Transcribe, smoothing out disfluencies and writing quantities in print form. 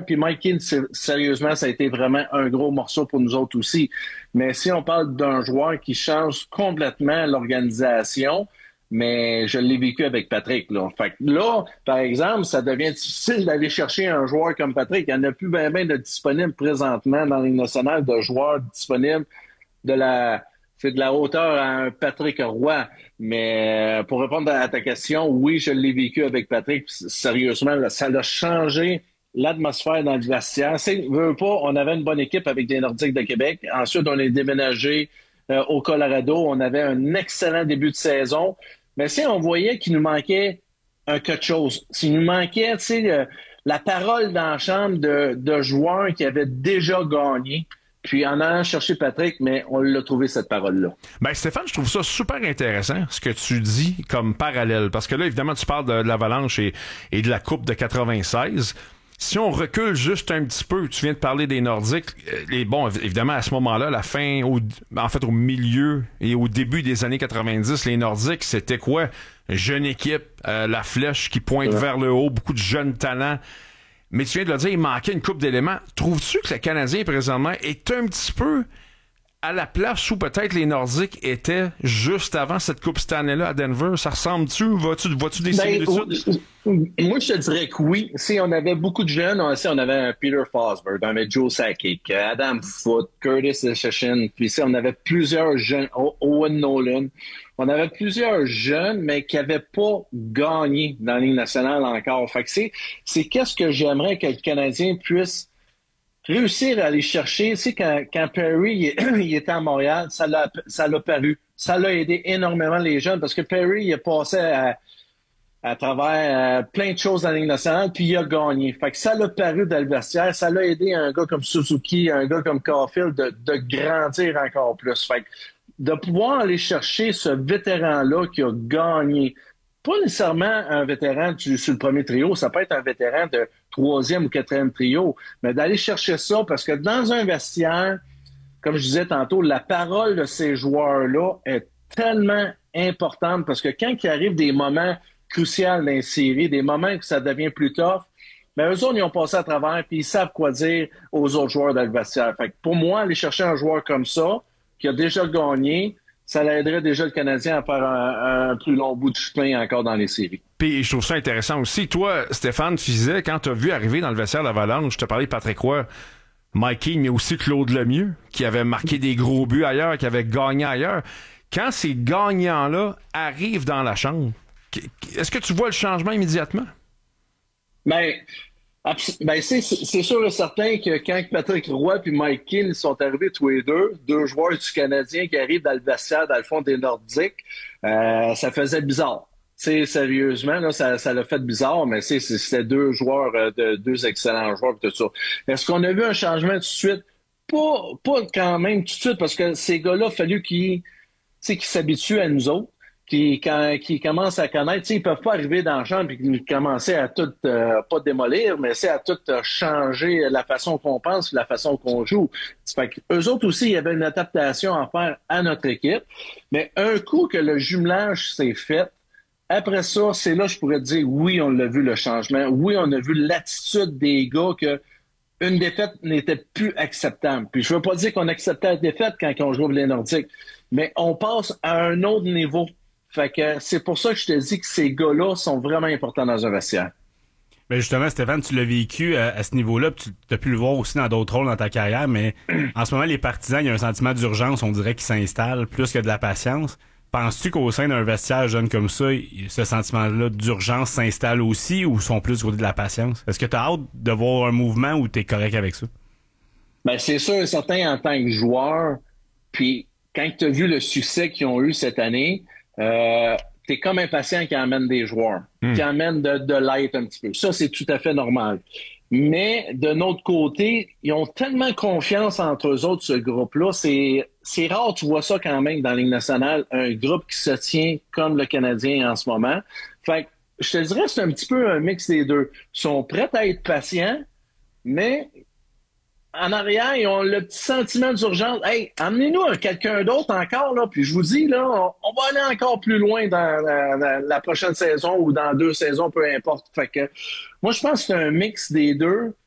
Puis Mike Keane, sérieusement, ça a été vraiment un gros morceau pour nous autres aussi. Mais si on parle d'un joueur qui change complètement l'organisation, mais je l'ai vécu avec Patrick, là. Fait que là, par exemple, ça devient difficile d'aller chercher un joueur comme Patrick. Il n'y en a plus bien de disponibles présentement dans la Ligue nationale, de joueurs disponibles c'est de la hauteur à un Patrick Roy. Mais pour répondre à ta question, oui, je l'ai vécu avec Patrick. Sérieusement, là, ça a changé l'atmosphère dans le vestiaire. Veux pas, on avait une bonne équipe avec des Nordiques de Québec. Ensuite, on est déménagé au Colorado. On avait un excellent début de saison. Mais si on voyait qu'il nous manquait quelque chose, s'il nous manquait, tu sais, la parole dans la chambre de joueurs qui avaient déjà gagné. Puis en allant chercher Patrick, mais on l'a trouvé cette parole-là. Ben Stéphane, je trouve ça super intéressant ce que tu dis comme parallèle. Parce que là, évidemment, tu parles de l'Avalanche et de la Coupe de 96. Si on recule juste un petit peu, tu viens de parler des Nordiques. Bon, évidemment, à ce moment-là, au milieu et au début des années 90, les Nordiques, c'était quoi? Jeune équipe, la flèche qui pointe vers le haut, beaucoup de jeunes talents. Mais tu viens de le dire, il manquait une couple d'éléments. Trouves-tu que le Canadien, présentement, est un petit peu à la place où peut-être les Nordiques étaient juste avant cette Coupe Stanley-là à Denver? Ça ressemble-tu? Vois-tu des similitudes? Moi, je te dirais que oui. Si on avait beaucoup de jeunes, on avait un Peter Forsberg, on avait Joe Sakic, Adam Foote, Curtis Session, puis on avait plusieurs jeunes, Owen Nolan. On avait plusieurs jeunes, mais qui n'avaient pas gagné dans la Ligue nationale encore. Fait que c'est qu'est-ce que j'aimerais que le Canadien puisse réussir à aller chercher. Tu sais, quand Perry il était à Montréal, ça l'a paru. Ça l'a aidé énormément les jeunes parce que Perry il a passé à travers plein de choses dans la Ligue nationale, puis il a gagné. Fait que ça l'a paru dans le vestiaire, ça l'a aidé un gars comme Suzuki, un gars comme Caulfield de grandir encore plus. Fait que de pouvoir aller chercher ce vétéran-là qui a gagné, pas nécessairement un vétéran sur le premier trio, ça peut être un vétéran de troisième ou quatrième trio, mais d'aller chercher ça, parce que dans un vestiaire, comme je disais tantôt, la parole de ces joueurs-là est tellement importante, parce que quand il arrive des moments cruciaux dans les séries, des moments que ça devient plus tough, mais eux autres, ils ont passé à travers, puis ils savent quoi dire aux autres joueurs dans le vestiaire. Fait que pour moi, aller chercher un joueur comme ça, qui a déjà gagné, ça l'aiderait déjà le Canadien à faire un plus long bout de chemin encore dans les séries. Puis je trouve ça intéressant aussi. Toi, Stéphane, tu disais, quand tu as vu arriver dans le vestiaire de l'Avalanche, je te parlais de Patrick Roy, Mike Keane, mais aussi Claude Lemieux, qui avait marqué des gros buts ailleurs, qui avait gagné ailleurs. Quand ces gagnants-là arrivent dans la chambre, est-ce que tu vois le changement immédiatement? C'est sûr et certain que quand Patrick Roy et Mike Keane sont arrivés tous les deux joueurs du Canadien qui arrivent dans le vestiaire, dans le fond des Nordiques, ça faisait bizarre. T'sais, sérieusement, là, ça l'a fait bizarre, mais c'était deux joueurs, deux excellents joueurs, tout ça. Est-ce qu'on a vu un changement tout de suite? Pas quand même tout de suite, parce que ces gars-là, il a fallu qu'ils s'habituent à nous autres. Qui commencent à connaître, ils peuvent pas arriver dans la chambre et commencer à tout, pas démolir, mais c'est à tout changer la façon qu'on pense, la façon qu'on joue. Fait que eux autres aussi, il y avait une adaptation à faire à notre équipe. Mais un coup que le jumelage s'est fait, après ça, c'est là je pourrais te dire, oui, on l'a vu le changement. Oui, on a vu l'attitude des gars que une défaite n'était plus acceptable. Puis je veux pas dire qu'on acceptait la défaite quand on joue les Nordiques, mais on passe à un autre niveau. Fait que c'est pour ça que je te dis que ces gars-là sont vraiment importants dans un vestiaire. Ben justement, Stéphane, tu l'as vécu à ce niveau-là, puis tu as pu le voir aussi dans d'autres rôles dans ta carrière, mais en ce moment, les partisans, il y a un sentiment d'urgence, on dirait, qui s'installe plus que de la patience. Penses-tu qu'au sein d'un vestiaire jeune comme ça, ce sentiment-là d'urgence s'installe aussi, ou sont plus du côté de la patience? Est-ce que tu as hâte de voir un mouvement ou tu es correct avec ça? Ben c'est sûr et certain en tant que joueur, puis quand tu as vu le succès qu'ils ont eu cette année, t'es comme impatient qu'ils amènent des joueurs, qui amènent de l'aide un petit peu. Ça, c'est tout à fait normal. Mais de notre côté, ils ont tellement confiance entre eux autres, ce groupe-là. C'est rare, tu vois ça quand même dans la Ligue nationale, un groupe qui se tient comme le Canadien en ce moment. Fait que je te dirais, c'est un petit peu un mix des deux. Ils sont prêts à être patients, mais en arrière, ils ont le petit sentiment d'urgence. Hey, amenez-nous quelqu'un d'autre encore, là. Puis je vous dis, là, on va aller encore plus loin dans la prochaine saison ou dans 2 saisons, peu importe. Fait que moi, je pense que c'est un mix des deux.